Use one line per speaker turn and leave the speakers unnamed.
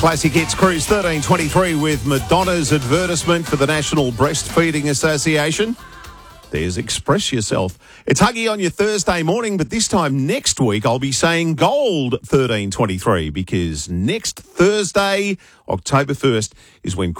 Classic Hits Cruise 1323 with Madonna's advertisement for the National Breastfeeding Association. There's Express Yourself. It's Huggy on your Thursday morning, but this time next week I'll be saying gold 1323 because next Thursday, October 1st, is when